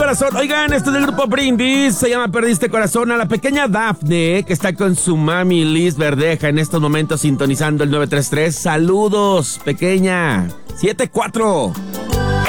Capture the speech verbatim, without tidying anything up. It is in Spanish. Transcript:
corazón. Oigan, este es del grupo Brindis. Se llama Perdiste Corazón. A la pequeña Dafne, que está con su mami Liz Verdeja en estos momentos sintonizando el nueve tres tres. Saludos, pequeña. siete cuatro.